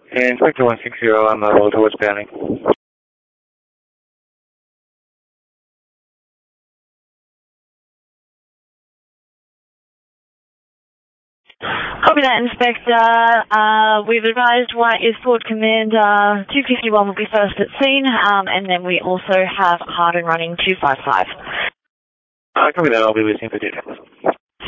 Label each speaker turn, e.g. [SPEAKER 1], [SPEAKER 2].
[SPEAKER 1] Inspector 160 on the road towards Banning.
[SPEAKER 2] Copy that, Inspector. We've advised White is Forward Command 251 will be first at scene, and then we also have Harding running 255.
[SPEAKER 1] Copy that, I'll be listening for details.